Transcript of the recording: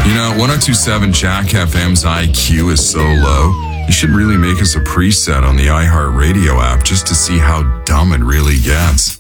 You know, 1027 Jack FM's IQ is so low, you should really make us a preset on the iHeartRadio app just to see how dumb it really gets.